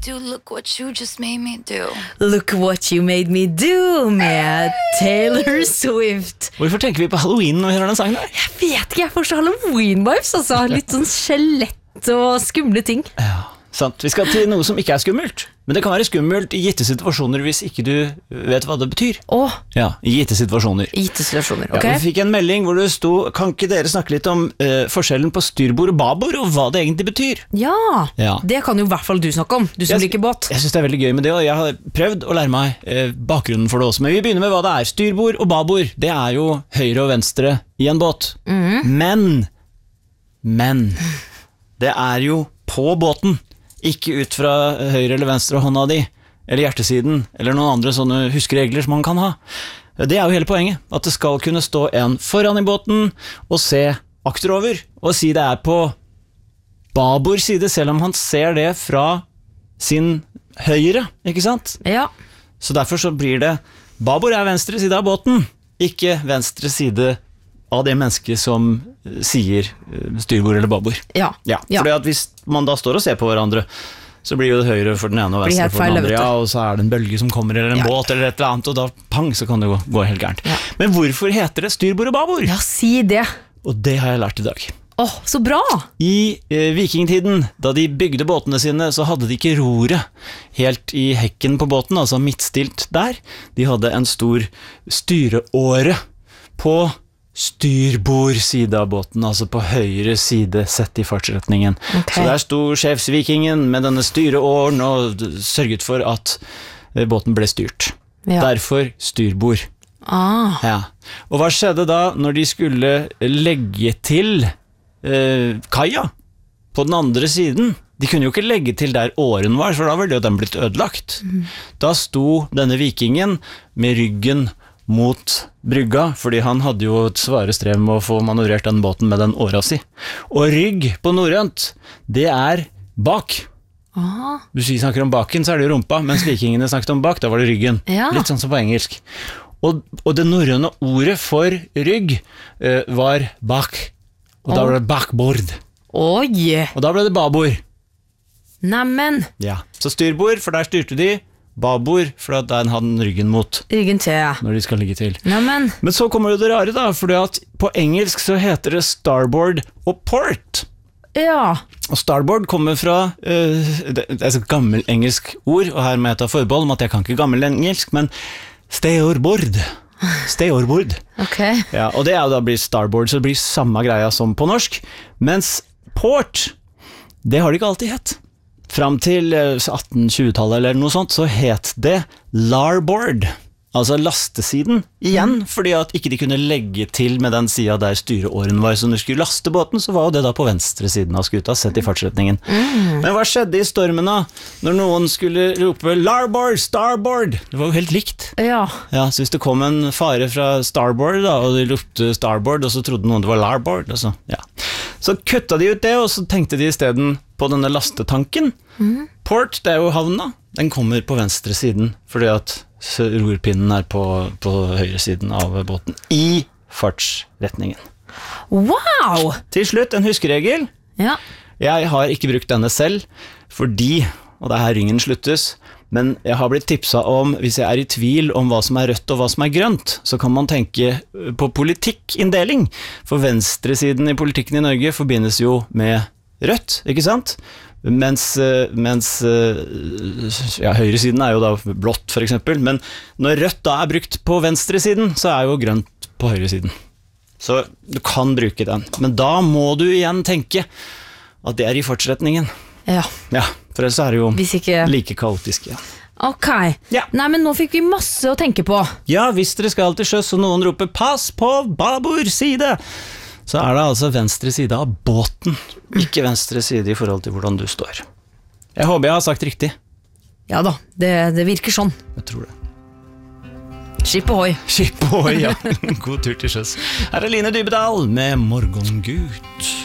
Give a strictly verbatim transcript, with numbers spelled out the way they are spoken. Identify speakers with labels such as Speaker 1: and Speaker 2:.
Speaker 1: do, look what you just made me do.
Speaker 2: Look what you made me do med Taylor Swift.
Speaker 3: Hvorfor tenker vi på Halloween når vi hører den sangen der?
Speaker 2: Jeg vet ikke, jeg får så Halloween-vibes, altså. Litt sånn skjelett og skumle ting.
Speaker 3: Ja, sant. Vi skal til noe som ikke er skummelt. Men det kan være skummelt i gitte situasjoner hvis ikke du vet hva det betyr.
Speaker 2: Åh,
Speaker 3: Ja, i gitte situasjoner.
Speaker 2: i gitte situasjoner, ok?
Speaker 3: Ja, vi fikk en melding hvor det sto, kan ikke dere snakke litt om eh, forskjellen på styrbord og babord, og hva det egentlig betyr?
Speaker 2: Ja,
Speaker 3: Ja.
Speaker 2: det kan jo i hvert fall du snakke om, du som
Speaker 3: Jeg-
Speaker 2: liker båt.
Speaker 3: Jeg synes det er veldig gøy med det, og jeg har prøvd å lære meg eh, bakgrunnen for det også. Men vi begynner med hva det er. Styrbord og babord, det er jo høyre og venstre i en båt. Men, men, det er jo på båten, ikke ut fra høyre eller venstre hånda di, eller hjertesiden, eller noen andre sånne huskeregler som man kan ha. Det er jo hele poenget, at det skal kunne stå en foran i båten, og se akterover, og si det er på babord side, selv om han ser det fra sin høyre, ikke sant?
Speaker 2: Ja,
Speaker 3: Så derfor så blir det, babord er venstre side av båten, ikke venstre side av det mennesket som eh, sier eh, styrbord eller babord.
Speaker 2: ja,
Speaker 3: Ja,
Speaker 2: ja.
Speaker 3: fordi at hvis man da står og ser på hverandre, så blir jo det høyre for den ene og
Speaker 2: Blir
Speaker 3: venstre
Speaker 2: helt
Speaker 3: for den
Speaker 2: feil,
Speaker 3: andre,
Speaker 2: vet du.
Speaker 3: ja, og så er det en bølge som kommer, eller en
Speaker 2: Ja.
Speaker 3: båt, eller et eller annet, og da pang, så kan det gå, gå helt gærent.
Speaker 2: Ja.
Speaker 3: Men hvorfor heter det styrbord og babord?
Speaker 2: Ja, si det.
Speaker 3: Og det har jeg lært i dag.
Speaker 2: Åh, så bra!
Speaker 3: I eh, vikingtiden, da de bygde båtene sine, så hadde de ikke roret helt i hekken på båten, altså midtstilt der. De hadde en stor styreåre på styrbord side av båten, altså på høyre side sett i fartsretningen.
Speaker 2: Ok.
Speaker 3: Så der sto sjefsvikingen med denne styreåren og d- sørget for at eh, båten ble styrt.
Speaker 2: Ja.
Speaker 3: Derfor styrbord.
Speaker 2: Ah,
Speaker 3: Ja. Og hva skjedde da når de skulle legge til eh, kaia på den andre siden? De kunne jo ikke legge til der åren var, for da var det jo den blitt ødelagt. Da sto denne vikingen med ryggen mot brygga, fordi han hadde jo et svare strev med å få manøvrert den båten med den åra si. Og rygg på norrønt, det er bak.
Speaker 2: ah,
Speaker 3: Hvis vi snakker om baken, så er det jo rumpa, mens vikingene snakket om bak, da var det ryggen.
Speaker 2: Ja.
Speaker 3: Litt sånn som på engelsk. Og, og det norrøne ordet for rygg eh, var bak, og da var det bakbord,
Speaker 2: oi,
Speaker 3: og da ble det babord.
Speaker 2: nemmen,
Speaker 3: Ja. Så styrbord, for der styrte de, babord, for at der hadde den ryggen mot
Speaker 2: ryggen til, ja.
Speaker 3: når de skal ligge til.
Speaker 2: Nemmen,
Speaker 3: Men så kommer jo det rare da, fordi at på engelsk så heter det starboard og port.
Speaker 2: ja,
Speaker 3: Og starboard kommer fra eh, det, det er et gammel engelsk ord, og her må jeg ta forbehold om at jeg kan ikke gammel engelsk, men steorbord. Steorbord.
Speaker 2: ok.
Speaker 3: Ja, og det er jo da blir starboard, så det blir samme greia som på norsk. Mens port, det har det ikke alltid hett. Fram til eh, atten-tjue-tallet eller noe sånt, så het det larboard. Altså lastesiden igjen, fordi at ikke de kunne legge til med den siden der styreåren var, så når de skulle laste båten, så var jo det da på venstre siden av skuta, sett i fartsretningen. Men hva skjedde i stormen da, når noen skulle rope larboard, starboard? Det var jo helt likt.
Speaker 2: Ja,
Speaker 3: Ja, så hvis det kom en fare fra starboard da, og de ropte starboard, og så trodde noen det var larboard, og så, ja. Så kutta de ut det, og så tenkte de i stedet på denne lastetanken. Port, det er jo havna, den kommer på venstre siden, fordi at rorpinnen er på, på høyre siden av båten, i fartsretningen.
Speaker 2: wow!
Speaker 3: Til slutt, en huskeregel.
Speaker 2: Ja,
Speaker 3: Jeg har ikke brukt denne selv, fordi, og det er her ringen sluttes, men jeg har blitt tipsa om, hvis jeg er i tvil om hva som er rødt og hva som er grønt, så kan man tenke på politikkinndeling. For venstresiden i politikken i Norge forbindes jo med rødt, ikke sant? Mens, mens ja, høyresiden er jo da blått for eksempel, men når rødt da er brukt på venstresiden, så er jo grønt på høyresiden. Så du kan bruke den, men da må du igjen tenke at det er i fartsretningen.
Speaker 2: ja,
Speaker 3: Ja, for ellers er det jo
Speaker 2: hvis ikke...
Speaker 3: like kaotisk, ja.
Speaker 2: Ok,
Speaker 3: Ja.
Speaker 2: nei, men nå fikk vi masse å tenke på.
Speaker 3: Ja, hvis dere skal til sjøs og noen roper «Pass på babord side!» så er det altså venstre side av båten, ikke venstre side i forhold til hvordan du står. Jeg håper jeg har sagt riktig.
Speaker 2: Ja da, det, det virker sånn.
Speaker 3: Jeg tror det.
Speaker 2: Skip ohoi.
Speaker 3: Skip ohoi, ja. God tur til sjøs. Her er Line Dybedal med Morgengut.